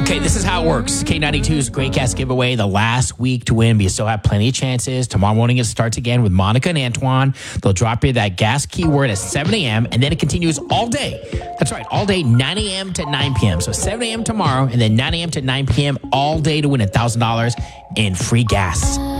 Okay, this is how it works. K92's Great Gas Giveaway, the last week to win, but you still have plenty of chances. Tomorrow morning it starts again with Monica and Antoine. They'll drop you that gas keyword at 7 a.m., and then it continues all day. That's right, all day, 9 a.m. to 9 p.m. So 7 a.m. tomorrow, and then 9 a.m. to 9 p.m. all day to win $1,000 in free gas.